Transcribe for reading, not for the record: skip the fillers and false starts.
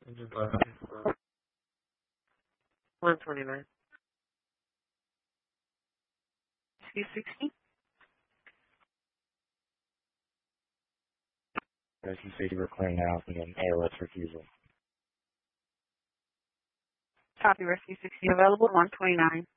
Just looking for 129. C60. Rescue City, we're clearing the house and getting ALS refusal. Copy, Rescue 60 available, 129.